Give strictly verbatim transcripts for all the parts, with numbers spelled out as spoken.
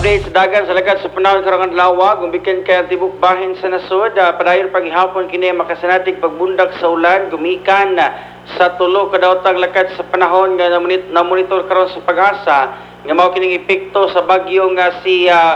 Update sa dagan sa lagat sa panahon karong adlaw, gumbikan kay ang tibok bahin sa nasod, uh, padayon paghihapon kini makasanatig pagbundak sa ulan, gumikan uh, sa tulo ka daotang lakat sa panahon nga namonit, na-monitor karon sa pag-asa nga mao kining epekto sa bagyo nga si uh,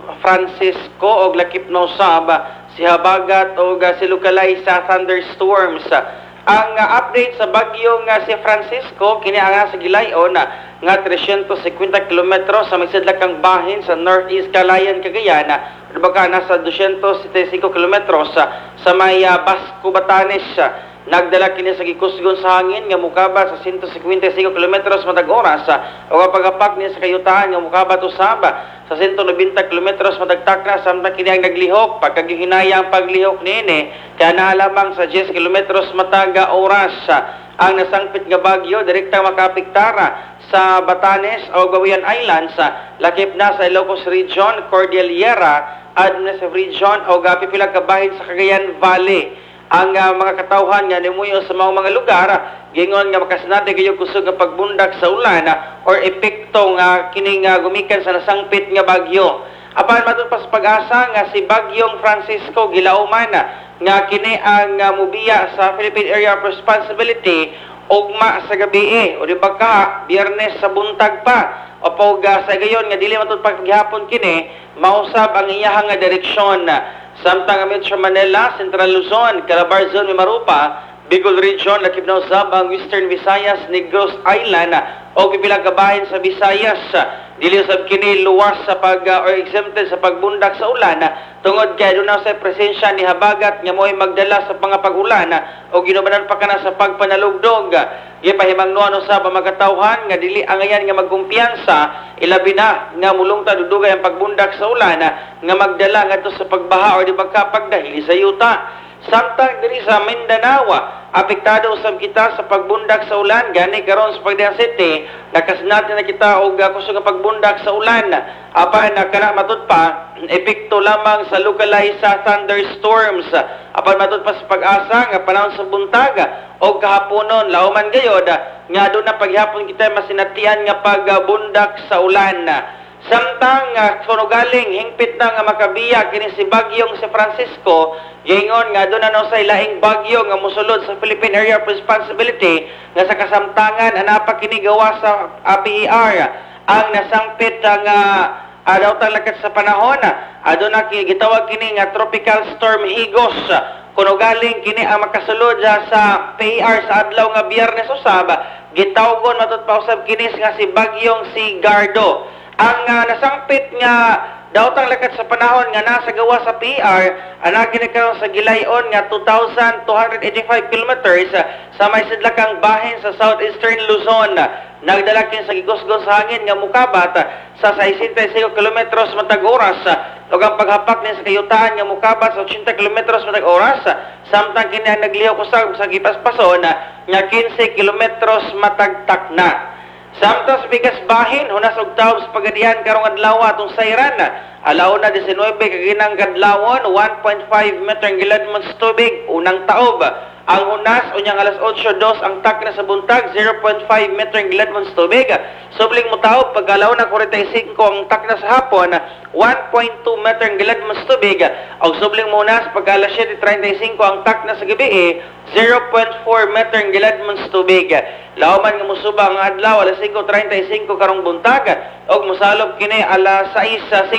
Francisco og lakip na usab uh, si habagat og uh, si lukalay sa thunderstorms. Ang uh, update sa bagyo nga si Francisco kini ang sa gilayon uh, nga tresyentos singkwenta kilometro sa may sidlakang bahin sa Northeast Calayan, Cagayan, baka nasa dusyentos setenta y cinco kilometros sa, sa may uh, Basco, Batanes. Nagdala kini sa gikusgon sa hangin nga mukaba sa one hundred fifty-five kilometros matag oras o pagapak niya sa kayutaan nga mukaba usab sa one hundred ninety kilometros matag takna samtang kini ang naglihok pagkagihinayang paglihok niini kaya naalamang sa ten kilometros matag oras. Ang nasangpit nga bagyo direktang makapiktara sa Batanes o Gawian Islands, lakip na sa Ilocos Region, Cordillera, Administrative Region o pipila ka bahin sa Cagayan Valley. Ang uh, mga katawhan nga nimuyo sa mga mga lugar, gingon nga makasanati kayo kusog nga pagbundak sa ulan uh, or epekto nga kining uh, gumikan sa nasangpit nga bagyo. Apan matod pa sa pag-asa nga si Bagyong Francisco gilauman uh, nga kini ang uh, mubiya sa Philippine Area of Responsibility ugma sa gabi eh, o di ba ka, biyernes sa buntag pa. O pag uh, sa gayon nga dili matod paghapon kini, mausab ang iyahang nga direksyon. Samtang Metro Manila, Central Luzon, Calabar Zone, Mimaropa, Bicol Region, lakip na usab ang Western Visayas, Negros Island o pipilang kabahin sa Visayas. Dili usab kini luwas sa pag uh, or exempted sa pagbundak sa ulan tungod kay aduna sa presensya ni habagat nga mo'y magdala sa pangapag-ulan o ginubanan pa kana sa pagpanalugdog. Gipahimangnuan usab ang magkatawhan nga dili angayan nga magkumpiyansa ilabi na nga mulungtad dudugay ang pagbundak sa ulan nga magdala ngadto sa pagbaha o di ba kapag dahil sa yuta. Samtang diri sa Mindanao, apektado usab kita sa pagbundak sa ulan gani karon sa Pagdian City, nakasinati na kita og kusog nga pagbundak sa ulan. Apan kana matud pa epekto lamang sa localized sa thunderstorms. Apan matud pa sa pag-asa nga panahon sa buntag o kahaponon lauman gayod nga aduna na paghapon kita masinatian nga pagbundak sa ulan. Samtang uh, sunugaling hingpit na nga makabiya kini si Bagyong si Francisco, gingon nga doon na no sa ilaing bagyo nga musulod sa Philippine Area of Responsibility nga sa kasamtangan anapa kini gawa sa uh, P E R ang nasangpit nga uh, uh, daw talakat sa panahon aduna ki gitawag kini nga Tropical Storm Higos. Kuno galing kini ang makasulod sa P E R sa adlaw nga Biyernes usab, gitawgon matud pa usab kini nga si Bagyong si Gardo. Ang uh, nasangpit nga daotang lakat sa panahon nga nasa gawa sa P E R anaki na karon sa gilayon nga two thousand two hundred eighty-five kilometers sa may sidlakang bahin sa southeastern Luzon. Nagdala kin sa gigusgon sa hangin nga mukabat sa sixty-five kilometros matag oras ug ang paghapak niya sa kayutaan nga mukabat sa eighty kilometros matag oras samtang kini ang nagliho kusag sa gipaspason nga fifteen kilometros matag takna. Samtang sa bigas bahin, hunas og taob sa pagadian karong adlaw atong sayran. Alaw na nineteen kaginang kadlawon, one point five meter ang giladmon sa tubig, unang taob. Ang hunas, unyang alas eight dos ang takna sa buntag, zero point five meter ang giladmon sa tubig. Subling mo taob, pag-alaw na forty-five ang takna sa hapon, one point two meter ang giladmon sa tubig. Ang subling mo hunas, pag-alas seven thirty-five ang takna sa gabi, zero point four meter ang giladmon sa tubig. Lauman nga musuba ang adlaw alas five thirty-five karong buntag og mosalop kini alas six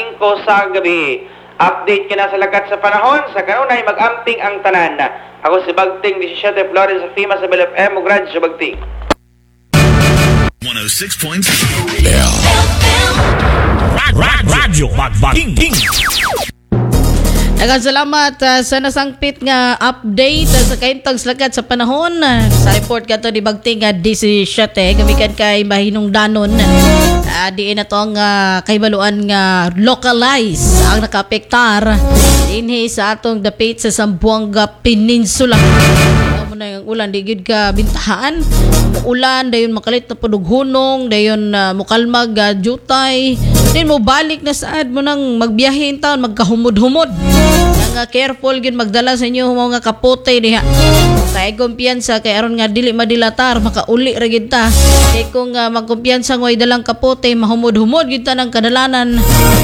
sa gabi. Update kina sa lakat sa panahon sa kanunay mag-amping ang tanan. Ako si Bagting seventeen Flores sa FEMA sa B L F M ug Radyo Bagting. one oh six point seven Radyo Bagting. Nagkasalamat uh, sa nasangpit nga update uh, sa kaintang lakat sa panahon. Uh, sa report ka to ni Bagting nga seventeen gamikan kay mahinong danon. Uh, diin na tong uh, kaybaluan nga localize ang nakapektar dinhi sa atong dapit sa Zamboanga Peninsula. Na yung ulan di gid ka bintahan ulan dayon makalit na pudughunong dayon uh, mukalmag uh, jutay din mo balik na saad mo nang magbiyahe taon magkahumod-humod nga careful gid magdala sa inyo mga kapote diha kay kumpiyansa kay aron nga dili madilatar makauli ra gid ta kay kung uh, magkumpiyansa ngoy dalang kapote mahumod-humod gid ta nang kadalanan